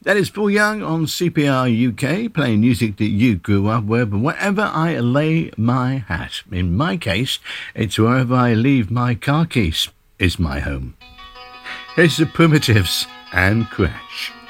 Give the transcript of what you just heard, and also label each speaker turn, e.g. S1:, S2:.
S1: That is Paul Young on CPR UK, playing music that you grew up with. Wherever I lay my hat, in my case, it's wherever I leave my car keys is my home. Here's the Primitives and Crash.